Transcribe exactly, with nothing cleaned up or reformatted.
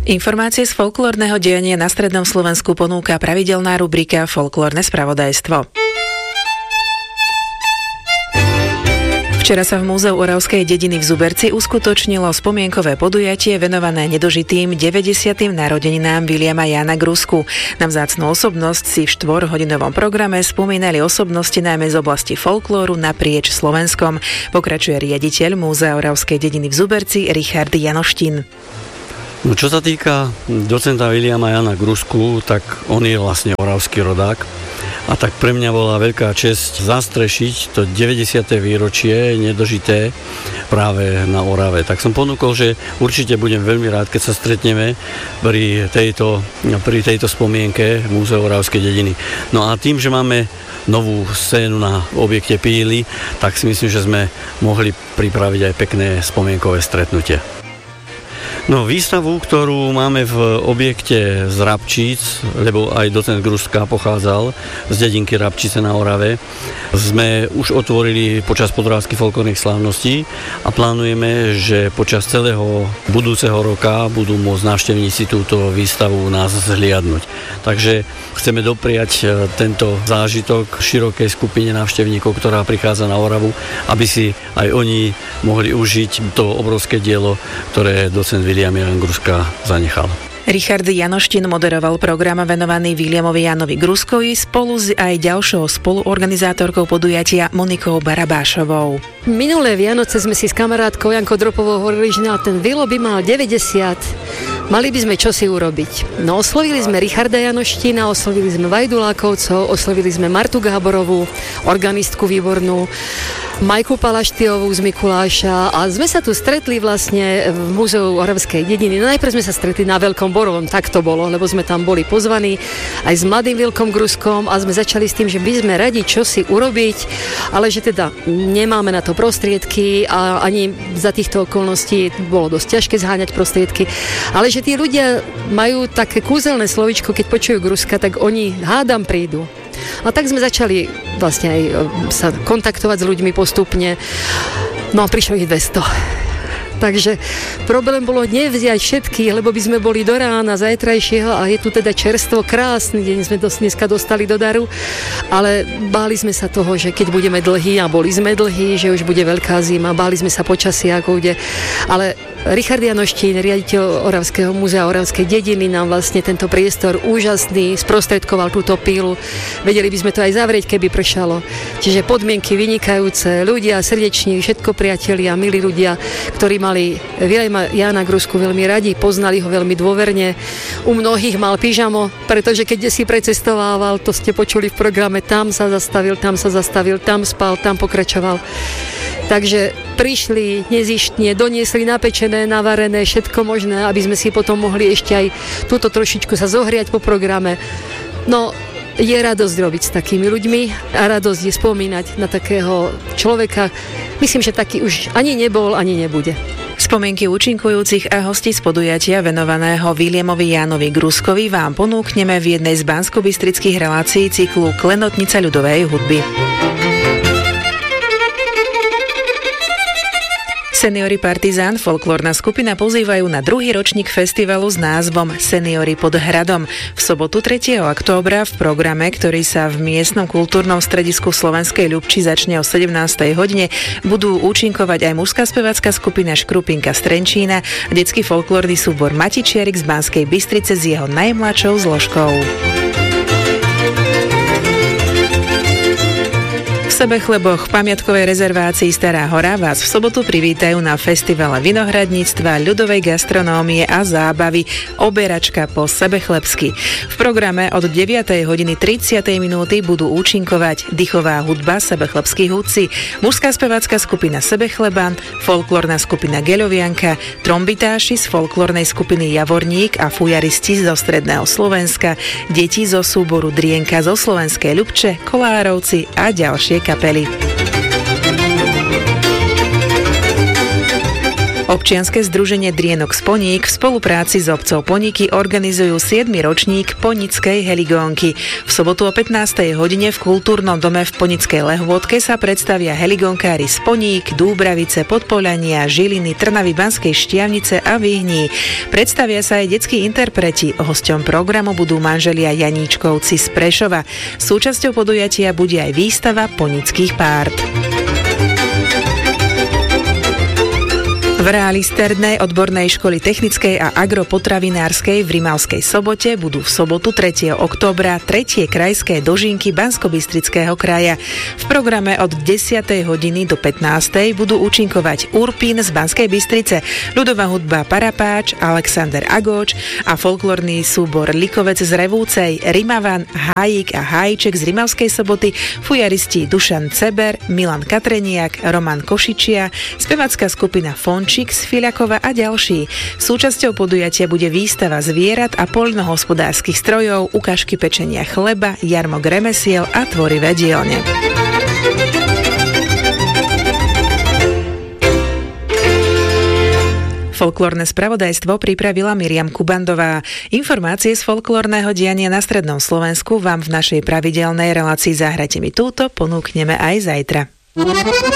Informácie z folklórneho diania na strednom Slovensku ponúka pravidelná rubrika Folklórne spravodajstvo. Včera sa v Múzeu Oravskej dediny v Zuberci uskutočnilo spomienkové podujatie venované nedožitým deväťdesiatym narodeninám Viliama Jána Grusku. Na vzácnu osobnosť si v štvorhodinovom programe spomínali osobnosti najmä z oblasti folklóru naprieč Slovenskom. Pokračuje riaditeľ Múzea Oravskej dediny v Zuberci Richard Janoštín. No, čo sa týka docenta Viliama Jána Grusku, tak on je vlastne oravský rodák. A tak pre mňa bola veľká česť zastrešiť to deväťdesiate výročie nedožité práve na Orave. Tak som ponúkol, že určite budem veľmi rád, keď sa stretneme pri tejto, pri tejto spomienke v Múzeu Oravskej dediny. No a tým, že máme novú scénu na objekte Píly, tak si myslím, že sme mohli pripraviť aj pekné spomienkové stretnutie. No, výstavu, ktorú máme v objekte z Rabčíc, lebo aj docent Gruska pochádzal z dedinky Rabčice na Orave, sme už otvorili počas podorávskych folklórnych slávností a plánujeme, že počas celého budúceho roka budú môcť návštevníci túto výstavu nás zhliadnuť. Takže chceme dopriať tento zážitok širokej skupine návštevníkov, ktorá prichádza na Oravu, aby si aj oni mohli užiť to obrovské dielo, ktoré docent Viliam Ján Gruska zanechal. Richard Janoštín moderoval program venovaný Viliamovi Jánovi Gruskovi spolu s aj ďalšou spoluorganizátorkou podujatia Monikou Barabášovou. Minulé Vianoce sme si s kamarátkou Jankou Dropovou hovorili, že na ten Vilo by mal deväťdesiat. Mali by sme čosi urobiť. No, oslovili sme Richarda Janoštína, oslovili sme Vajdu Lákovcov, oslovili sme Martu Gáborovú, organistku výbornú, Majku Palaštiovú z Mikuláša a sme sa tu stretli vlastne v Múzeu Oravskej dediny. No, najprv sme sa stretli na Veľkom Borovom, tak to bolo, lebo sme tam boli pozvaní aj s mladým Vilkom Gruskom a sme začali s tým, že by sme radi čosi urobiť, ale že teda nemáme na to prostriedky a ani za týchto okolností bolo dosť ťažké zháňať prostriedky, ale že tí ľudia majú také kúzelné slovíčko, keď počujú Gruska, tak oni hádam prídu. A tak sme začali vlastne aj sa kontaktovať s ľuďmi postupne. No a prišlo ich dvesto. Takže problém bolo nevziať všetkých, lebo by sme boli do rána zajtrajšieho a je tu teda čerstvo, krásny deň sme dneska dostali do daru, ale báli sme sa toho, že keď budeme dlhí a boli sme dlhí, že už bude veľká zima, báli sme sa počasia, ako bude, ale Richard Janoštín, riaditeľ Oravského múzea Oravskej dediny, nám vlastne tento priestor úžasný sprostredkoval túto pílu. Vedeli by sme to aj zavrieť, keby pršalo. Čiže podmienky vynikajúce, ľudia srdeční, všetko priatelia, milí ľudia, ktorí mali Viliama Jána Grusku veľmi radi, poznali ho veľmi dôverne. U mnohých mal pyžamo, pretože keď si precestovával, to ste počuli v programe, tam sa zastavil, tam sa zastavil, tam spal, tam pokračoval. Takže prišli nezištne, doniesli napečené, navarené, všetko možné, aby sme si potom mohli ešte aj túto trošičku sa zohriať po programe. No, je radosť robiť s takými ľuďmi a radosť je spomínať na takého človeka. Myslím, že taký už ani nebol, ani nebude. Spomienky účinkujúcich a hostí z podujatia venovaného Viliamovi Jánovi Gruskovi vám ponúkneme v jednej z banskobystrických relácií cyklu Klenotnica ľudovej hudby. Seniori Partizán, folklórna skupina, pozývajú na druhý ročník festivalu s názvom Seniori pod hradom. V sobotu tretieho októbra v programe, ktorý sa v miestnom kultúrnom stredisku Slovenskej Ľubči začne o sedemnástej hodine, budú účinkovať aj mužská spevácka skupina Škrupinka z Trenčína a detský folklórny súbor Matičiarik z Banskej Bystrice s jeho najmladšou zložkou. V Sebechleboch v pamiatkovej rezervácii Stará Hora vás v sobotu privítajú na festivale vinohradníctva, ľudovej gastronómie a zábavy Oberačka po sebechlebsky. V programe od deviatej hodiny tridsať minúty budú účinkovať dychová hudba Sebechlebskí hudci, mužská spevácka skupina Sebechleban, folklórna skupina Geľovianka, trombitáši z folklórnej skupiny Javorník a fujaristi zo stredného Slovenska, deti zo súboru Drienka zo Slovenskej Ľubče, Kolárovci a ďalšie kapely. Občianske združenie Drienok z Poník v spolupráci s obcov Poníky organizujú siedmy ročník Ponickej heligónky. V sobotu o pätnástej hodine v kultúrnom dome v Ponickej Lehôdke sa predstavia heligónkári z Poník, Dúbravice, Podpoľania, Žiliny, Trnavy, Banskej Štiavnice a Vyhní. Predstavia sa aj detskí interpreti. Hosťom programu budú manželia Janíčkovci z Prešova. Súčasťou podujatia bude aj výstava ponických párt. V reáli Strednej odbornej školy technickej a agropotravinárskej v Rimavskej Sobote budú v sobotu tretieho októbra tretie krajské dožinky Banskobystrického kraja. V programe od desiatej hodiny do pätnástej budú účinkovať Urpín z Banskej Bystrice, ľudová hudba Parapáč, Alexander Agóč a folklórny súbor Likovec z Revúcej, Rimavan, Hájik a Hájček z Rimavskej Soboty, fujaristi Dušan Ceber, Milan Katreniak, Roman Košičia, spevacká skupina Fonč z Filiakova a ďalší. Súčasťou podujatia bude výstava zvierat a poľnohospodárskych strojov, ukážky pečenia chleba, jarmok remesiel a tvorivé dielne. Folklórne spravodajstvo pripravila Miriam Kubandová. Informácie z folklórneho diania na strednom Slovensku vám v našej pravidelnej relácii Zahrajte mi túto ponúkneme aj zajtra.